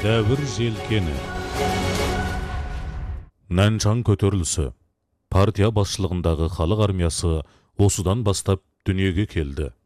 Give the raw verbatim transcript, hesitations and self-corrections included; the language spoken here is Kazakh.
Дәуір желкені. Наншан көтерілісі. Партия басшылығындағы халық армиясы осыдан бастап дүниеге келді.